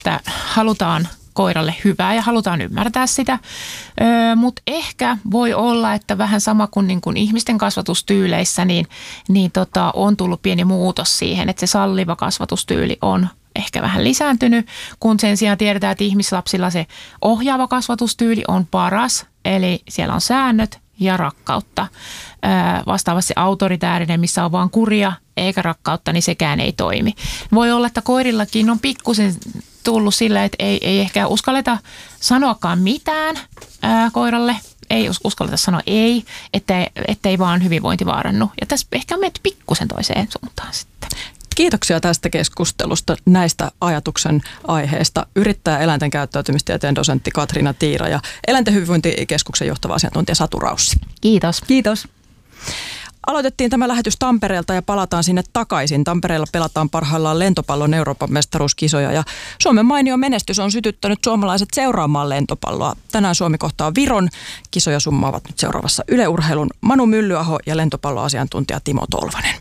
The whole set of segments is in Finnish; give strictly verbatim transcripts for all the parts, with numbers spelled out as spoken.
että halutaan koiralle hyvää ja halutaan ymmärtää sitä, öö, mutta ehkä voi olla, että vähän sama kuin, niin kuin ihmisten kasvatustyyleissä, niin, niin tota, on tullut pieni muutos siihen, että se salliva kasvatustyyli on ehkä vähän lisääntynyt, kun sen sijaan tiedetään, että ihmislapsilla se ohjaava kasvatustyyli on paras, eli siellä on säännöt ja rakkautta. Öö, vastaavasti autoritäärinen, missä on vaan kuria eikä rakkautta, niin sekään ei toimi. Voi olla, että koirillakin on pikkusen tullut sillä, että ei, ei ehkä uskalleta sanoakaan mitään ää, koiralle, ei uskalleta sanoa ei, ettei, ettei vaan hyvinvointi vaarannu. Ja tässä ehkä on mennyt pikkusen toiseen suuntaan sitten. Kiitoksia tästä keskustelusta, näistä ajatuksen aiheesta. Yrittäjä eläinten käyttäytymistieteen dosentti Katriina Tiira ja Eläinten hyvinvointikeskuksen johtava asiantuntija Satu Raussi. Kiitos. Kiitos. Aloitettiin tämä lähetys Tampereelta ja palataan sinne takaisin. Tampereella pelataan parhaillaan lentopallon Euroopan mestaruuskisoja ja Suomen mainio menestys on sytyttänyt suomalaiset seuraamaan lentopalloa. Tänään Suomi kohtaa Viron. Kisoja summaavat nyt seuraavassa Yle Urheilun Manu Myllyaho ja lentopalloasiantuntija Timo Tolvanen.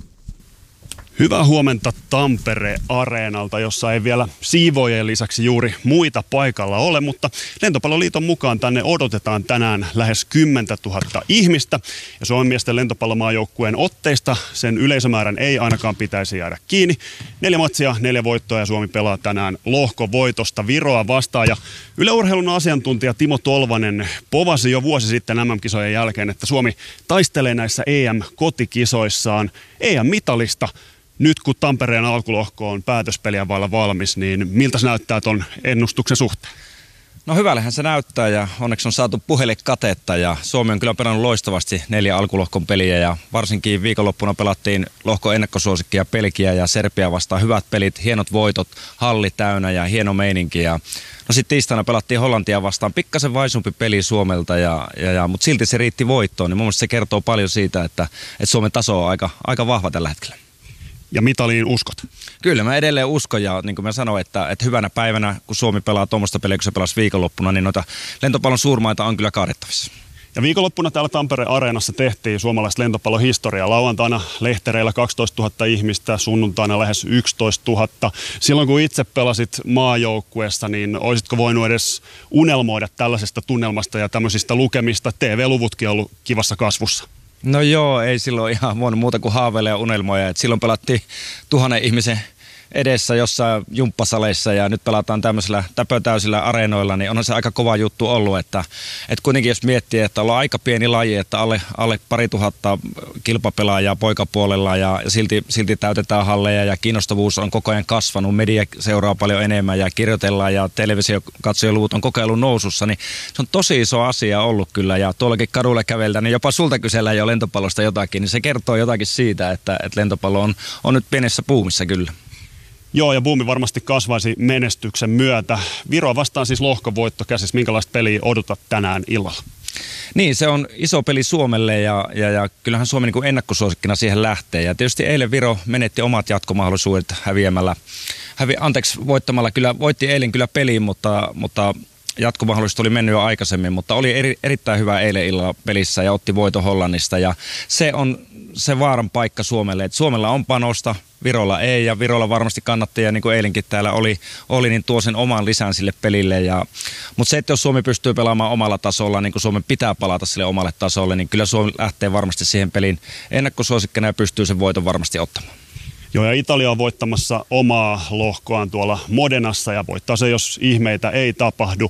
Hyvää huomenta Tampere-areenalta, jossa ei vielä siivoojien lisäksi juuri muita paikalla ole, mutta Lentopalloliiton mukaan tänne odotetaan tänään lähes kymmentätuhatta ihmistä. Ja Suomen miesten lentopallomaajoukkueen otteista sen yleisömäärän ei ainakaan pitäisi jäädä kiinni. Neljä matsia, neljä voittoa ja Suomi pelaa tänään lohkovoitosta Viroa vastaan. Ja Yle Urheilun asiantuntija Timo Tolvanen povasi jo vuosi sitten M M-kisojen jälkeen, että Suomi taistelee näissä E M-kotikisoissaan E M-mitalista. Nyt kun Tampereen alkulohko on päätöspeliä vailla valmis, niin miltä se näyttää ton ennustuksen suhteen? No hyvällehän se näyttää ja onneksi on saatu puhelle katetta ja Suomi on kyllä pelannut loistavasti neljä alkulohkon peliä ja varsinkin viikonloppuna pelattiin lohko ennakkosuosikkia Belgia ja Serbia vastaan hyvät pelit, hienot voitot, halli täynnä ja hieno meininki. Ja no sitten tiistaina pelattiin Hollantia vastaan, pikkasen vaisumpi peli Suomelta, ja, ja, ja, mutta silti se riitti voittoon, niin mun mielestä se kertoo paljon siitä, että, että Suomen taso on aika, aika vahva tällä hetkellä. Ja mitaliin uskot? Kyllä, mä edelleen uskon ja niin kuin mä sanoin, että, että hyvänä päivänä, kun Suomi pelaa tuommoista peliä, kun se pelasi viikonloppuna, niin noita lentopallon suurmaita on kyllä kaadettavissa. Ja viikonloppuna täällä Tampereen areenassa tehtiin suomalaista lentopallon historiaa. Lauantaina lehtereillä kaksitoistatuhatta ihmistä, sunnuntaina lähes yksitoistatuhatta. Silloin kun itse pelasit maajoukkueessa, niin olisitko voinut edes unelmoida tällaisesta tunnelmasta ja tämmöisistä lukemista? T V-luvutkin on ollut kivassa kasvussa. No joo, ei silloin ihan voinut muuta kuin haaveilla ja unelmoja. Et silloin pelattiin tuhannen ihmisen edessä jossain jumppasaleissa ja nyt pelataan tämmöisillä täpötäysillä areenoilla, niin onhan se aika kova juttu ollut, että, että kuitenkin jos miettii, että ollaan aika pieni laji, että alle, alle pari tuhatta kilpapelaajaa poikapuolella ja, ja silti, silti täytetään halleja ja kiinnostavuus on koko ajan kasvanut, media seuraa paljon enemmän ja kirjoitellaan ja televisiokatsojiluvut on kokeillut nousussa, niin se on tosi iso asia ollut kyllä ja tuollakin kadulla käveltä, niin jopa sulta kysellään jo lentopallosta jotakin, niin se kertoo jotakin siitä, että, että lentopallo on, on nyt pienessä buumissa kyllä. Joo, ja buumi varmasti kasvaisi menestyksen myötä. Viroa vastaan siis lohkovoitto käsissä. Minkälaista peliä odotat tänään illalla? Niin, se on iso peli Suomelle ja, ja, ja kyllähän Suomi niin kuin ennakkosuosikkina siihen lähtee. Ja tietysti eilen Viro menetti omat jatkomahdollisuudet häviämällä, hävi, anteeksi, voittamalla. Kyllä, voitti eilen kyllä peliin, mutta, mutta jatkomahdollisuus oli mennyt jo aikaisemmin. Mutta oli eri, erittäin hyvä eilen illalla pelissä ja otti voiton Hollannista. Ja se on se vaaran paikka Suomelle, että Suomella on panosta, Virolla ei, ja Virolla varmasti kannattajia, niin kuin eilenkin täällä oli, oli niin tuo sen oman lisän sille pelille. Ja, mutta se, että jos Suomi pystyy pelaamaan omalla tasolla, niin kuin Suomen pitää palata sille omalle tasolle, niin kyllä Suomi lähtee varmasti siihen peliin ennakkosuosikkina ja pystyy sen voiton varmasti ottamaan. Joo, ja Italia on voittamassa omaa lohkoaan tuolla Modenassa ja voittaa se, jos ihmeitä ei tapahdu.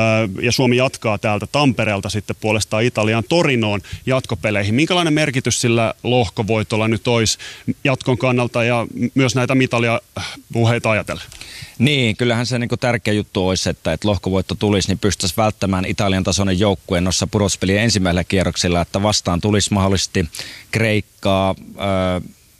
Ja Suomi jatkaa täältä Tampereelta sitten puolestaan Italian Torinoon jatkopeleihin. Minkälainen merkitys sillä lohkovoitolla nyt olisi jatkon kannalta ja myös näitä mitalia-puheita ajatellen? Niin, kyllähän se niin kuin tärkeä juttu olisi, että, että lohkovoitto tulisi, niin pystyisi välttämään Italian tasoinen joukkue noissa pudotuspelien ensimmäisellä kierroksilla, että vastaan tulisi mahdollisesti Kreikkaa, öö,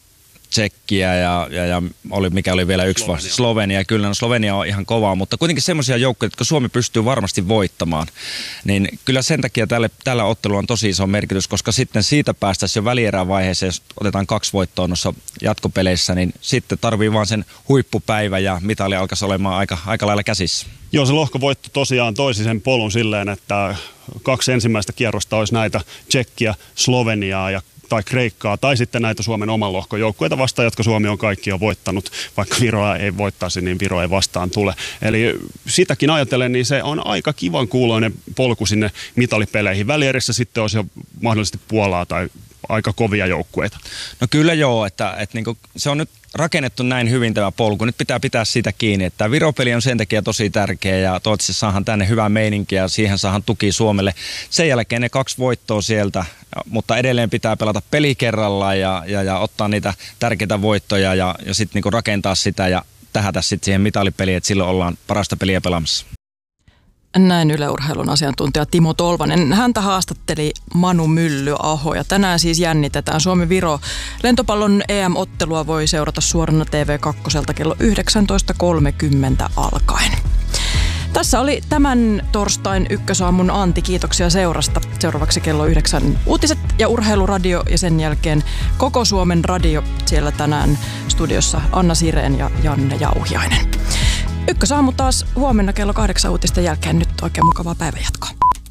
Tsekkiä ja, ja, ja oli, mikä oli vielä yksi vasta, Slovenia. Kyllä, no Slovenia on ihan kovaa, mutta kuitenkin semmoisia joukkoja, jotka Suomi pystyy varmasti voittamaan. Niin kyllä sen takia tälle, tällä ottelulla on tosi iso merkitys, koska sitten siitä päästäisiin jo välierävaiheeseen, jos otetaan kaksi voittoa noissa jatkopeleissä, niin sitten tarvii vaan sen huippupäivä ja mitali alkaisi olemaan aika, aika lailla käsissä. Joo, se lohkovoitto tosiaan toisi sen polun silleen, että kaksi ensimmäistä kierrosta olisi näitä Tsekkiä, Sloveniaa ja tai Kreikkaa tai sitten näitä Suomen oman lohkon joukkueita vastaan, jotka Suomi on kaikki jo voittanut. Vaikka Viroa ei voittaisi, niin Viro ei vastaan tule. Eli sitäkin ajatellen, niin se on aika kivan kuuloinen polku sinne mitalipeleihin. Välierissä sitten olisi jo mahdollisesti Puolaa tai aika kovia joukkueita. No kyllä joo, että, että niin kuin se on nyt rakennettu näin hyvin tämä polku. Nyt pitää pitää siitä kiinni, että Viro-peli on sen takia tosi tärkeä ja toivottavasti saadaan tänne hyvää meininkiä ja siihen saadaan tuki Suomelle. Sen jälkeen ne kaksi voittoa sieltä, mutta edelleen pitää pelata peli kerrallaan ja, ja, ja ottaa niitä tärkeitä voittoja ja, ja sitten niinku rakentaa sitä ja tähätä sitten siihen mitalipeliin, että silloin ollaan parasta peliä pelaamassa. Näin Yle Urheilun asiantuntija Timo Tolvanen. Häntä haastatteli Manu Myllyaho ja tänään siis jännitetään Suomi-Viro. Lentopallon E M-ottelua voi seurata suorana T V kaksi kello yhdeksäntoista kolmekymmentä alkaen. Tässä oli tämän torstain ykkösaamun Antti. Kiitoksia seurasta. Seuraavaksi kello yhdeksän uutiset ja urheiluradio ja sen jälkeen koko Suomen radio. Siellä tänään studiossa Anna Sireen ja Janne Jauhiainen. Ykkösaamu taas huomenna kello kahdeksan uutisten jälkeen. Nyt oikein mukavaa päivänjatkoa.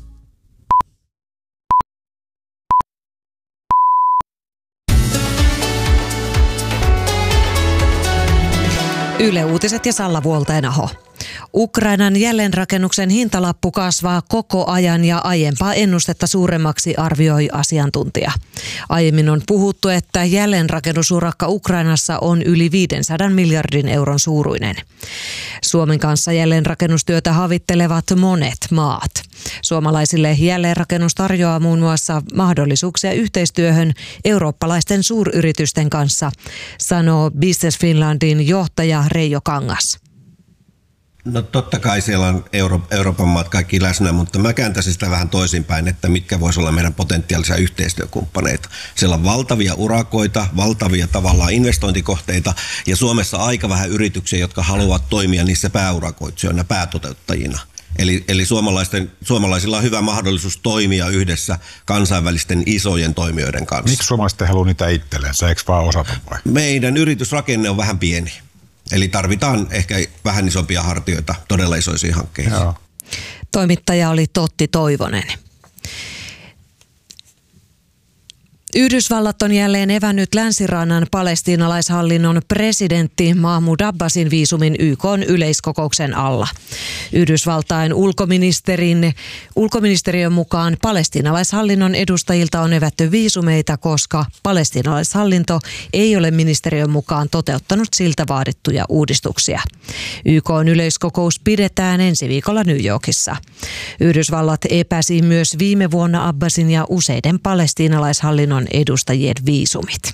Yle Uutiset ja Salla Vuoltaen-Aho. Ukrainan jälleenrakennuksen hintalappu kasvaa koko ajan ja aiempaa ennustetta suuremmaksi, arvioi asiantuntija. Aiemmin on puhuttu, että jälleenrakennusurakka Ukrainassa on yli viisisataa miljardin euron suuruinen. Suomen kanssa jälleenrakennustyötä havittelevat monet maat. Suomalaisille jälleenrakennus tarjoaa muun muassa mahdollisuuksia yhteistyöhön eurooppalaisten suuryritysten kanssa, sanoo Business Finlandin johtaja Reijo Kangas. No totta kai siellä on Euro- Euroopan maat kaikki läsnä, mutta mä kääntäisin sitä vähän toisinpäin, että mitkä voisi olla meidän potentiaalisia yhteistyökumppaneita. Siellä on valtavia urakoita, valtavia tavallaan investointikohteita ja Suomessa aika vähän yrityksiä, jotka haluavat toimia niissä pääurakoitsijoina, päätoteuttajina. Eli, eli suomalaisten, suomalaisilla on hyvä mahdollisuus toimia yhdessä kansainvälisten isojen toimijoiden kanssa. Miksi suomalaiset haluaa niitä itsellensä, eikö vaan osata vai? Meidän yritysrakenne on vähän pieni. Eli tarvitaan ehkä vähän isompia hartioita todella isoisiin hankkeisiin. Joo. Toimittaja oli Totti Toivonen. Yhdysvallat on jälleen evännyt Länsirannan palestiinalaishallinnon presidentti Mahmoud Abbasin viisumin Y K:n yleiskokouksen alla. Yhdysvaltain ulkoministerin, ulkoministeriön mukaan palestiinalaishallinnon edustajilta on evätty viisumeita, koska palestiinalaishallinto ei ole ministeriön mukaan toteuttanut siltä vaadittuja uudistuksia. Y K:n yleiskokous pidetään ensi viikolla New Yorkissa. Yhdysvallat epäsi myös viime vuonna Abbasin ja useiden palestiinalaishallinnon edustajien viisumit.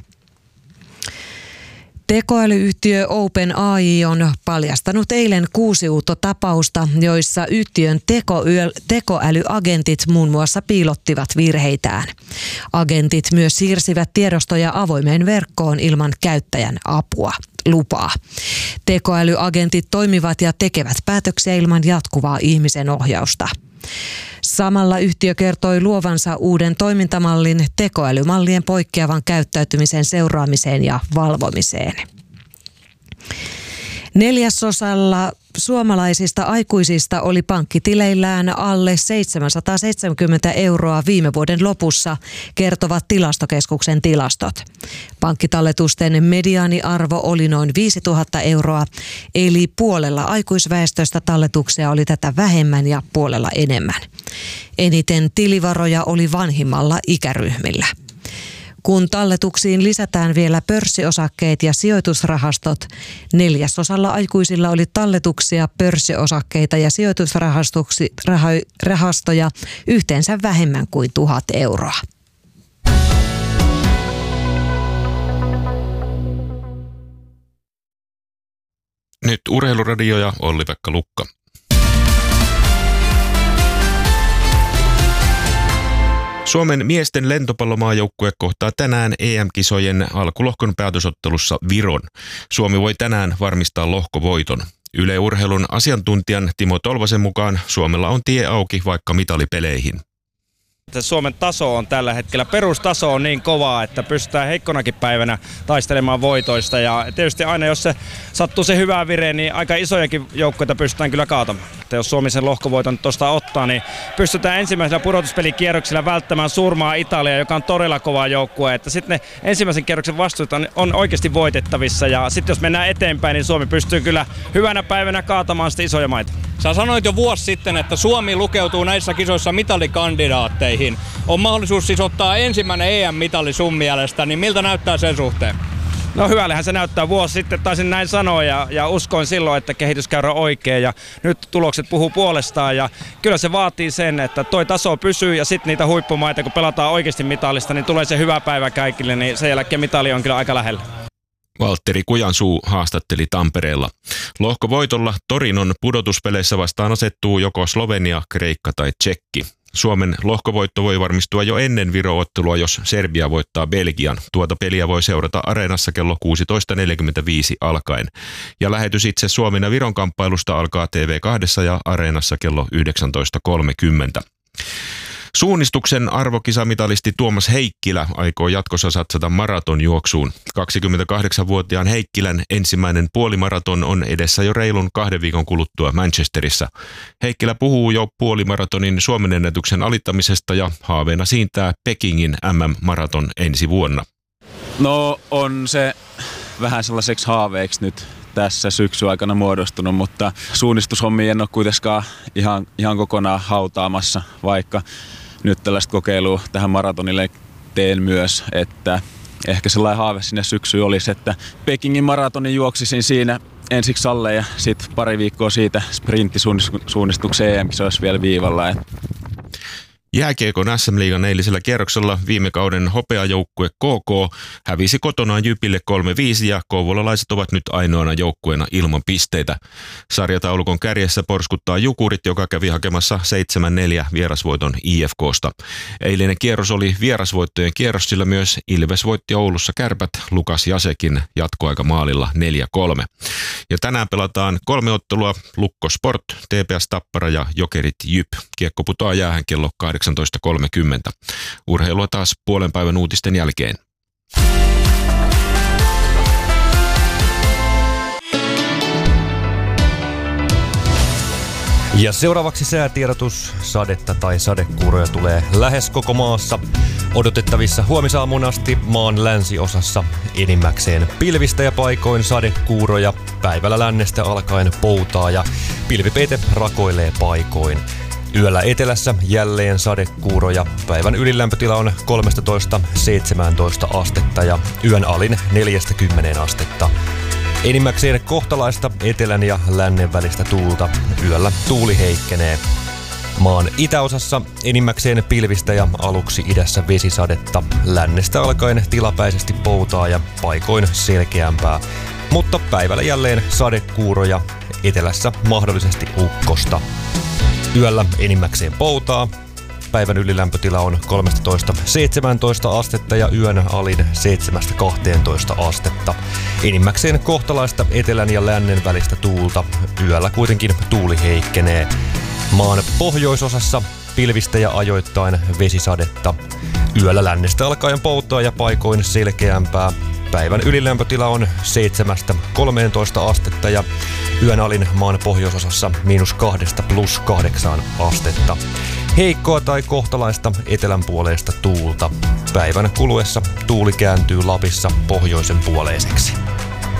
Tekoälyyhtiö OpenAI on paljastanut eilen kuusi uutta tapausta, joissa yhtiön tekoyö, tekoälyagentit muun muassa piilottivat virheitään. Agentit myös siirsivät tiedostoja avoimeen verkkoon ilman käyttäjän apua, lupaa. Tekoälyagentit toimivat ja tekevät päätöksiä ilman jatkuvaa ihmisen ohjausta. Samalla yhtiö kertoi luovansa uuden toimintamallin tekoälymallien poikkeavan käyttäytymisen seuraamiseen ja valvomiseen. Neljäsosalla suomalaisista aikuisista oli pankkitileillään alle seitsemänsataaseitsemänkymmentä euroa viime vuoden lopussa, kertovat Tilastokeskuksen tilastot. Pankkitalletusten mediaaniarvo oli noin viisituhatta euroa, eli puolella aikuisväestöstä talletuksia oli tätä vähemmän ja puolella enemmän. Eniten tilivaroja oli vanhimmalla ikäryhmillä. Kun talletuksiin lisätään vielä pörssiosakkeet ja sijoitusrahastot, neljäsosalla aikuisilla oli talletuksia, pörssiosakkeita ja sijoitusrahastoja yhteensä vähemmän kuin tuhat euroa. Nyt Urheiluradio ja Olli-Pekka Lukka. Suomen miesten lentopallomaajoukkue kohtaa tänään E M-kisojen alkulohkon päätösottelussa Viron. Suomi voi tänään varmistaa lohkovoiton. Yle Urheilun asiantuntijan Timo Tolvasen mukaan Suomella on tie auki vaikka mitalipeleihin. Suomen taso on tällä hetkellä, perustaso on niin kovaa, että pystytään heikkonakin päivänä taistelemaan voitoista. Ja tietysti aina jos se sattuu se hyvä vire, niin aika isojakin joukkoita pystytään kyllä kaatamaan. Että jos Suomi sen lohkovoiton tuosta ottaa, niin pystytään ensimmäisellä pudotuspelikierroksella välttämään surmaa Italia, joka on todella kova joukkue. Että sitten ne ensimmäisen kierroksen vastuut on, on oikeasti voitettavissa. Ja sitten jos mennään eteenpäin, niin Suomi pystyy kyllä hyvänä päivänä kaatamaan sitten isoja maita. Sä sanoit jo vuosi sitten, että Suomi lukeutuu näissä kisoissa mitalikandidaatteihin. On mahdollisuus siis ottaa ensimmäinen E M-mitali sun mielestä, niin miltä näyttää sen suhteen? No hyvällehän se näyttää. Vuosi sitten taisin näin sanoa ja, ja uskoin silloin, että kehityskäyrä on oikein ja nyt tulokset puhuu puolestaan ja kyllä se vaatii sen, että toi taso pysyy ja sitten niitä huippumaita, kun pelataan oikeasti mitalista, niin tulee se hyvä päivä kaikille, niin sen jälkeen mitali on kyllä aika lähellä. Valtteri Kujansuu haastatteli Tampereella. Lohkovoitolla Torinon pudotuspeleissä vastaan asettuu joko Slovenia, Kreikka tai Tšekki. Suomen lohkovoitto voi varmistua jo ennen Viro-ottelua, jos Serbia voittaa Belgian. Tuota peliä voi seurata Areenassa kello kuusitoista neljäkymmentäviisi alkaen. Ja lähetys itse Suomen ja Viron kamppailusta alkaa T V kaksi ja Areenassa kello yhdeksäntoista kolmekymmentä. Suunnistuksen arvokisamitalisti Tuomas Heikkilä aikoo jatkossa satsata maratonjuoksuun. kaksikymmentäkahdeksanvuotiaan Heikkilän ensimmäinen puolimaraton on edessä jo reilun kahden viikon kuluttua Manchesterissa. Heikkilä puhuu jo puolimaratonin Suomen ennätyksen alittamisesta ja haaveena siintää Pekingin M M-maraton ensi vuonna. No on se vähän sellaiseksi haaveeksi nyt tässä syksyn aikana muodostunut, mutta suunnistushommia en ole kuitenkaan ihan, ihan kokonaan hautaamassa, vaikka nyt tällaista kokeilua tähän maratonille teen myös, että ehkä sellainen haave sinne syksyyn olisi, että Pekingin maratonin juoksisin siinä ensiksi alle ja sitten pari viikkoa siitä sprinttisuunnistuksen E M-kisoissa vielä viivalla. Jääkiekon S M-liigan eilisellä kierroksella viime kauden hopeajoukkue K K hävisi kotonaan Jypille kolme viisi ja kouvolalaiset ovat nyt ainoana joukkueena ilman pisteitä. Sarjataulukon kärjessä porskuttaa Jukurit, joka kävi hakemassa seitsemän neljä vierasvoiton I F K:sta. Eilinen kierros oli vierasvoittojen kierros, sillä myös Ilves voitti Oulussa Kärpät Lukas Jasekin jatkoaikamaalilla neljä kolme. Ja tänään pelataan kolme ottelua: Lukko Sport, T P S Tappara ja Jokerit Jyp. Kiekko putoaa jäähän kello kahdeksantoista kolmekymmentä. Urheilua taas puolen päivän uutisten jälkeen. Ja seuraavaksi säätiedotus. Sadetta tai sadekuuroja tulee lähes koko maassa. Odotettavissa huomisaamuun asti maan länsiosassa enimmäkseen pilvistä ja paikoin sadekuuroja. Päivällä lännestä alkaen poutaa ja pilvipeite rakoilee paikoin. Yöllä etelässä jälleen sadekuuroja. Päivän ylilämpötila on kolmetoista seitsemäntoista astetta ja yön alin neljäkymmentä astetta. Enimmäkseen kohtalaista etelän ja lännen välistä tuulta. Yöllä tuuli heikkenee. Maan itäosassa enimmäkseen pilvistä ja aluksi idässä vesisadetta. Lännestä alkaen tilapäisesti poutaa ja paikoin selkeämpää. Mutta päivällä jälleen sadekuuroja. Etelässä mahdollisesti ukkosta. Yöllä enimmäkseen poutaa. Päivän ylilämpötila on kolmetoista seitsemäntoista astetta ja yön alin seitsemästä kahteentoista astetta. Enimmäkseen kohtalaista etelän ja lännen välistä tuulta. Yöllä kuitenkin tuuli heikkenee. Maan pohjoisosassa pilvistä ja ajoittain vesisadetta. Yöllä lännestä alkaen poutaa ja paikoin selkeämpää. Päivän ylilämpötila on seitsemästä kolmeentoista astetta ja yön alin maan pohjoisosassa miinus kahdesta plus kahdeksaan astetta. Heikkoa tai kohtalaista etelänpuoleista tuulta. Päivän kuluessa tuuli kääntyy Lapissa pohjoisen puoleiseksi.